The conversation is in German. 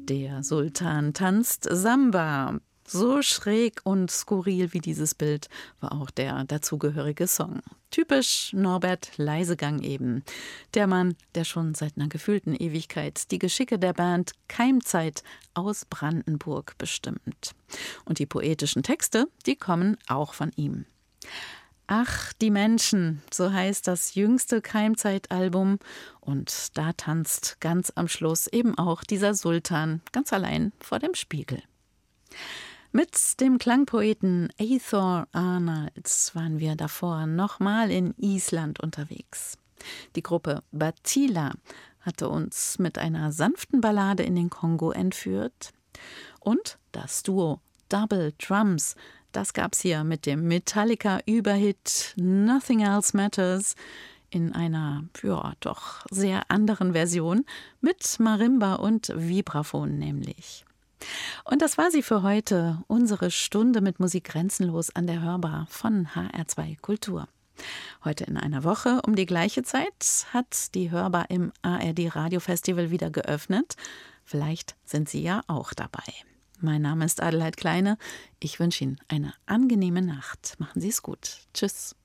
Der Sultan tanzt Samba. So schräg und skurril wie dieses Bild war auch der dazugehörige Song. Typisch Norbert Leisegang eben. Der Mann, der schon seit einer gefühlten Ewigkeit die Geschicke der Band Keimzeit aus Brandenburg bestimmt. Und die poetischen Texte, die kommen auch von ihm. Ach, die Menschen, so heißt das jüngste Keimzeit-Album. Und da tanzt ganz am Schluss eben auch dieser Sultan ganz allein vor dem Spiegel. Mit dem Klangpoeten Eyþór Arnalds waren wir davor nochmal in Island unterwegs. Die Gruppe Batila hatte uns mit einer sanften Ballade in den Kongo entführt. Und das Duo Double Drums, das gab's hier mit dem Metallica-Überhit Nothing Else Matters in einer, ja, doch sehr anderen Version mit Marimba und Vibraphon nämlich. Und das war sie für heute, unsere Stunde mit Musik grenzenlos an der Hörbar von HR2 Kultur. Heute in einer Woche um die gleiche Zeit hat die Hörbar im ARD Radiofestival wieder geöffnet. Vielleicht sind Sie ja auch dabei. Mein Name ist Adelheid Kleine. Ich wünsche Ihnen eine angenehme Nacht. Machen Sie es gut. Tschüss.